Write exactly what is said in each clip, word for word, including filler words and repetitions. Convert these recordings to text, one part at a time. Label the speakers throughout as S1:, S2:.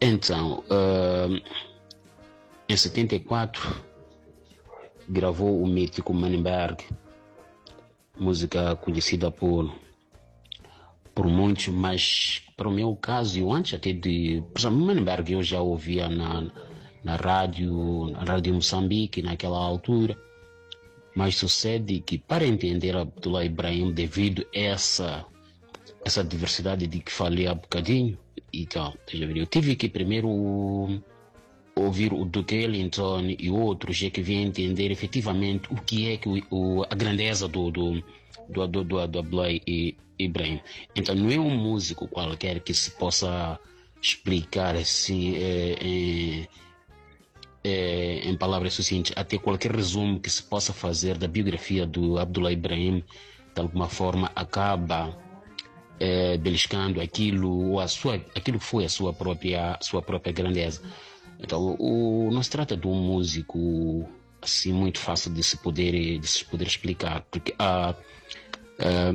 S1: Então, uh, em setenta e quatro, gravou o mítico Manenberg, música conhecida por, por muitos, mas para o meu caso, eu antes até de... Por exemplo, Manenberg eu já ouvia na, na rádio, na rádio Moçambique, naquela altura, mas sucede que, para entender Abdullah Ibrahim, devido a essa, essa diversidade de que falei há bocadinho, e tal, eu tive que primeiro ouvir o Duke Ellington e outros, é que vêm entender efetivamente o que é que o, o, a grandeza do, do, do, do, do, do Abdullah Ibrahim. Então não é um músico qualquer que se possa explicar assim é, é, é, em palavras sucintas, até qualquer resumo que se possa fazer da biografia do Abdullah Ibrahim, de alguma forma acaba é, beliscando aquilo, ou a sua, aquilo que foi a sua própria, sua própria grandeza. Então, o, não se trata de um músico assim muito fácil de se poder, de se poder explicar, porque a, a,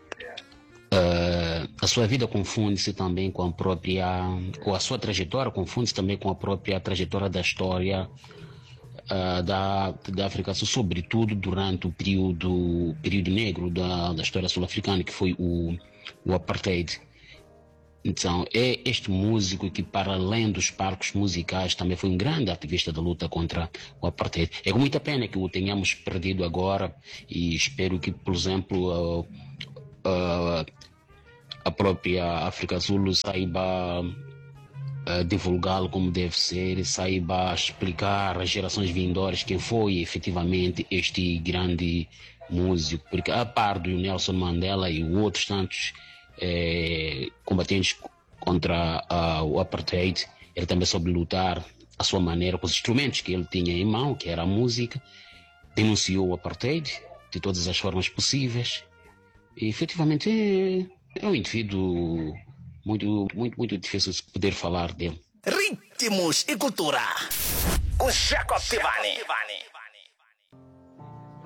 S1: a, a sua vida confunde-se também com a própria, ou a sua trajetória confunde-se também com a própria trajetória da história uh, da, da África Sul, sobretudo durante o período, período negro da, da história sul-africana, que foi o, o Apartheid. Então, é este músico que, para além dos palcos musicais, também foi um grande ativista da luta contra o Apartheid. É com muita pena que o tenhamos perdido agora, e espero que, por exemplo, uh, uh, a própria África Sul saiba uh, divulgá-lo como deve ser, saiba explicar às gerações vindouras quem foi efetivamente este grande músico, porque a par do Nelson Mandela e outros tantos É, combatentes contra uh, o Apartheid, ele também soube lutar à sua maneira, com os instrumentos que ele tinha em mão, que era a música, denunciou o Apartheid de todas as formas possíveis, e efetivamente é, é um indivíduo muito, muito, muito difícil de poder falar dele.
S2: Ritmos e cultura com Jacob Tivani.